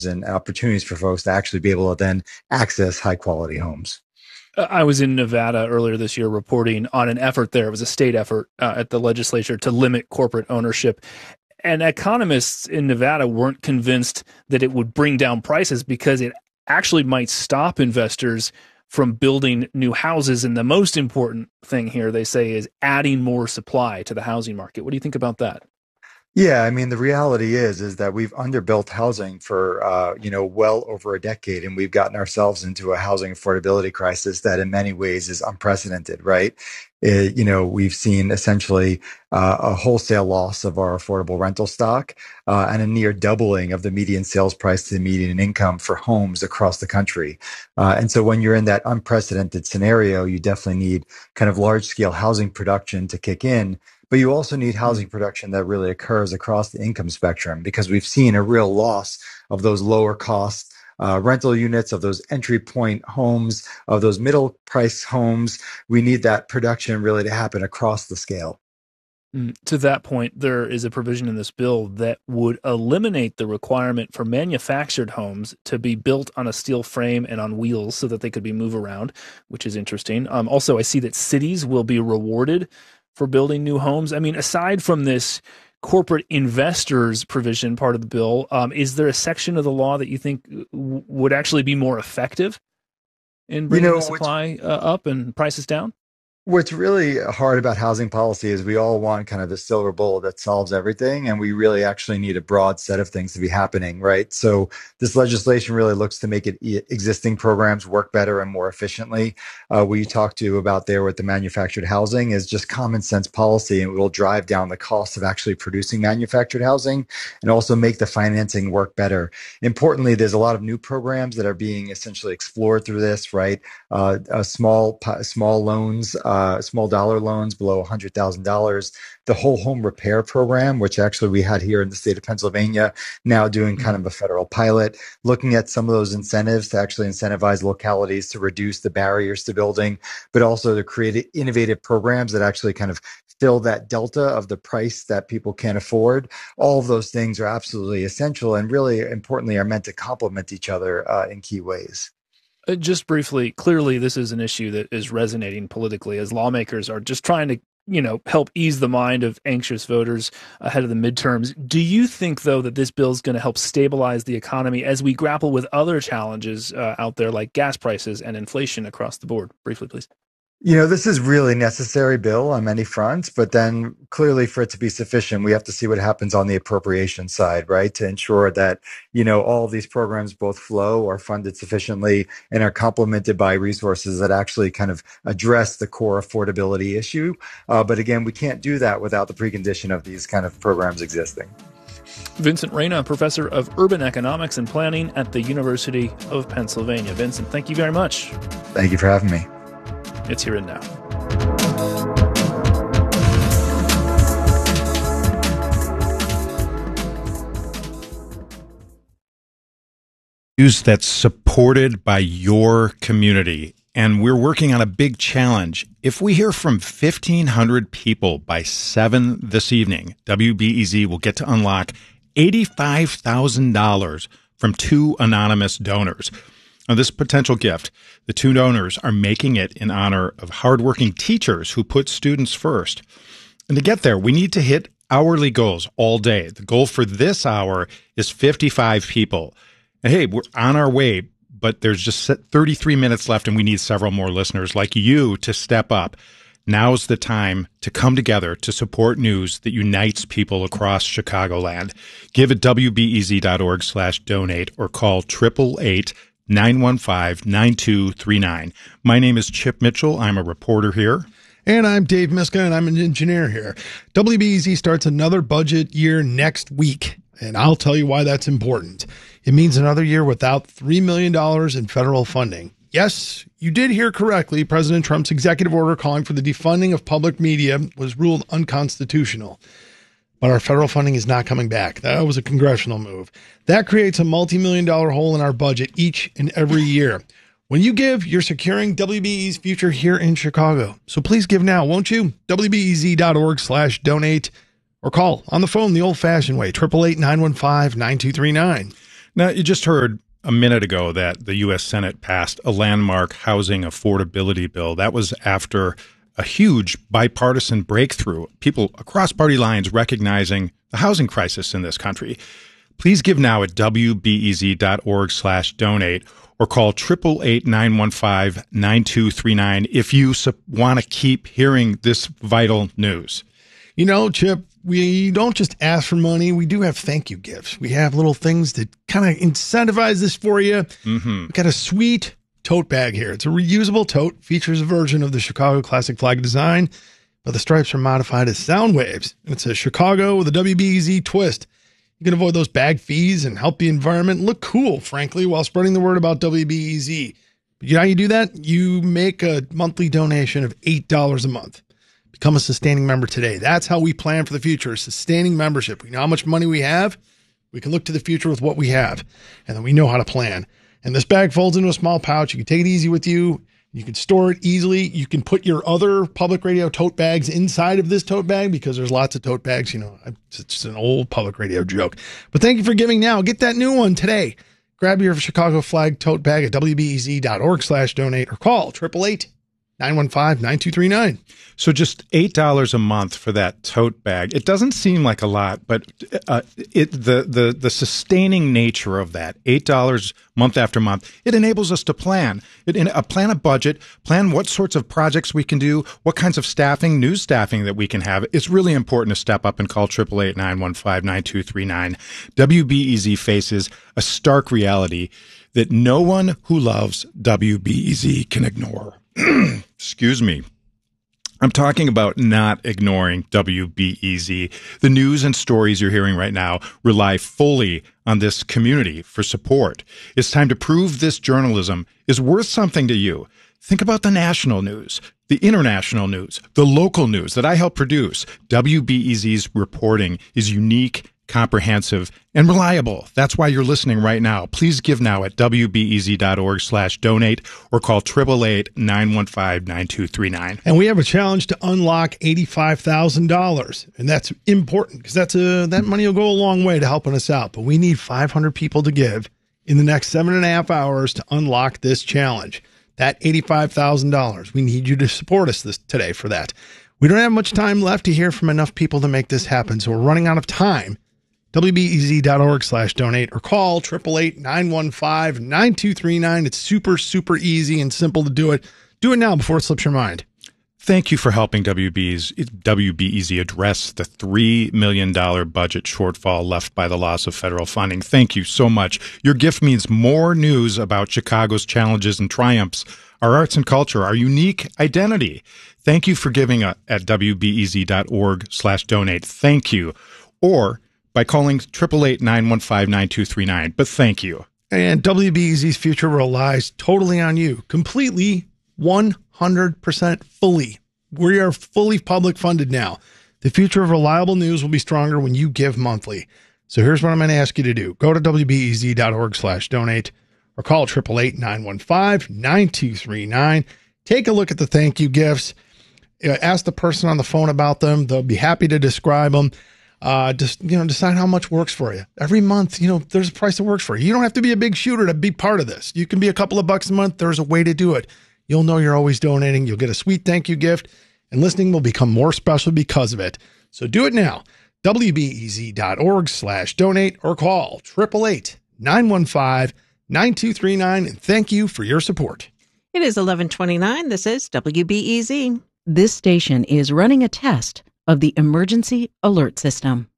and opportunities for folks to actually be able to then access high quality homes. I was in Nevada earlier this year reporting on an effort there. It was a state effort at the legislature to limit corporate ownership. And economists in Nevada weren't convinced that it would bring down prices because it actually might stop investors from building new houses. And the most important thing here, they say, is adding more supply to the housing market. What do you think about that? Yeah, I mean, the reality is that we've underbuilt housing for, well over a decade, and we've gotten ourselves into a housing affordability crisis that in many ways is unprecedented, right? We've seen essentially a wholesale loss of our affordable rental stock and a near doubling of the median sales price to the median income for homes across the country. And so when you're in that unprecedented scenario, you definitely need kind of large scale housing production to kick in. But you also need housing production that really occurs across the income spectrum, because we've seen a real loss of those lower cost rental units, of those entry point homes, of those middle price homes. We need that production really to happen across the scale. To that point, there is a provision in this bill that would eliminate the requirement for manufactured homes to be built on a steel frame and on wheels so that they could be moved around, which is interesting. Also, I see that cities will be rewarded for building new homes. I mean, aside from this corporate investors provision part of the bill, is there a section of the law that you think would actually be more effective in bringing the supply up and prices down? What's really hard about housing policy is we all want kind of a silver bullet that solves everything, and we really actually need a broad set of things to be happening, right? So this legislation really looks to make existing programs work better and more efficiently. What you talked to about there with the manufactured housing is just common sense policy, and it will drive down the cost of actually producing manufactured housing and also make the financing work better. Importantly, there's a lot of new programs that are being essentially explored through this, right? Small loans, small dollar loans below $100,000, the whole home repair program, which actually we had here in the state of Pennsylvania, now doing kind of a federal pilot, looking at some of those incentives to actually incentivize localities to reduce the barriers to building, but also to create innovative programs that actually kind of fill that delta of the price that people can't afford. All of those things are absolutely essential and really importantly are meant to complement each other in key ways. Just briefly, clearly this is an issue that is resonating politically as lawmakers are just trying to, help ease the mind of anxious voters ahead of the midterms. Do you think, though, that this bill is going to help stabilize the economy as we grapple with other challenges out there like gas prices and inflation across the board? Briefly, please. This is really necessary bill on many fronts, but then clearly for it to be sufficient, we have to see what happens on the appropriation side, right? To ensure that, all of these programs both flow, are funded sufficiently, and are complemented by resources that actually kind of address the core affordability issue. But again, we can't do that without the precondition of these kind of programs existing. Vincent Reyna, professor of urban economics and planning at the University of Pennsylvania. Vincent, thank you very much. Thank you for having me. It's Here and Now. That's supported by your community. And we're working on a big challenge. If we hear from 1,500 people by 7 this evening, WBEZ will get to unlock $85,000 from 2 anonymous donors. Now, this potential gift, the 2 donors are making it in honor of hardworking teachers who put students first. And to get there, we need to hit hourly goals all day. The goal for this hour is 55 people. And hey, we're on our way, but there's just 33 minutes left, and we need several more listeners like you to step up. Now's the time to come together to support news that unites people across Chicagoland. Give at WBEZ.org/donate or call 888-915-9239. My name is Chip Mitchell. I'm a reporter here. And I'm Dave Miska, and I'm an engineer here. WBEZ starts another budget year next week, and I'll tell you why that's important. It means another year without $3 million in federal funding. Yes, you did hear correctly. President Trump's executive order calling for the defunding of public media was ruled unconstitutional. But our federal funding is not coming back. That was a congressional move. That creates a multi-million-dollar hole in our budget each and every year. When you give, you're securing WBEZ's future here in Chicago. So please give now, won't you? WBEZ.org/donate or call on the phone the old-fashioned way, 888-915-9239. Now, you just heard a minute ago that the U.S. Senate passed a landmark housing affordability bill. That was after a huge bipartisan breakthrough, people across party lines recognizing the housing crisis in this country. Please give now at wbez.org/donate or call 888-915-9239 if you want to keep hearing this vital news. You know, Chip, we don't just ask for money. We do have thank you gifts. We have little things that kind of incentivize this for you. Mm-hmm. We've got a sweet tote bag here. It's a reusable tote, features a version of the Chicago Classic flag design, but the stripes are modified as sound waves. And it says Chicago with a WBEZ twist. You can avoid those bag fees and help the environment look cool, frankly, while spreading the word about WBEZ. But you know how you do that? You make a monthly donation of $8 a month. Become a sustaining member today. That's how we plan for the future, sustaining membership. We know how much money we have. We can look to the future with what we have, and then we know how to plan. And this bag folds into a small pouch. You can take it easy with you. You can store it easily. You can put your other public radio tote bags inside of this tote bag because there's lots of tote bags. You know, it's just an old public radio joke. But thank you for giving now. Get that new one today. Grab your Chicago flag tote bag at wbez.org/donate or call 888-915-9239. So just $8 a month for that tote bag. It doesn't seem like a lot, but the sustaining nature of that $8 month after month, it enables us to plan. Plan a budget, plan what sorts of projects we can do, what kinds of news staffing that we can have. It's really important to step up and call 888-915-9239. WBEZ faces a stark reality that no one who loves WBEZ can ignore. Excuse me. I'm talking about not ignoring WBEZ. The news and stories you're hearing right now rely fully on this community for support. It's time to prove this journalism is worth something to you. Think about the national news, the international news, the local news that I help produce. WBEZ's reporting is unique, comprehensive, and reliable. That's why you're listening right now. Please give now at wbez.org/donate or call 888-915-9239. And we have a challenge to unlock $85,000. And that's important because that money will go a long way to helping us out. But we need 500 people to give in the next 7.5 hours to unlock this challenge. That $85,000. We need you to support us today for that. We don't have much time left to hear from enough people to make this happen. So we're running out of time. wbez.org/donate or call 888-915-9239. It's super, super easy and simple to do it. Do it now before it slips your mind. Thank you for helping WBEZ address the $3 million budget shortfall left by the loss of federal funding. Thank you so much. Your gift means more news about Chicago's challenges and triumphs, our arts and culture, our unique identity. Thank you for giving at wbez.org/donate. Thank you. Or by calling 888-915-9239. But thank you. And WBEZ's future relies totally on you. Completely, 100% fully. We are fully public funded now. The future of reliable news will be stronger when you give monthly. So here's what I'm going to ask you to do. Go to wbez.org/donate or call 888-915-9239. Take a look at the thank you gifts. Ask the person on the phone about them. They'll be happy to describe them. Decide how much works for you. Every month, there's a price that works for you. You don't have to be a big shooter to be part of this. You can be a couple of bucks a month. There's a way to do it. You'll know you're always donating. You'll get a sweet thank you gift, and listening will become more special because of it. So do it now. wbez.org/donate or call 888-915-9239. And thank you for your support. It is 11:29. This is WBEZ. This station is running a test of the emergency alert system.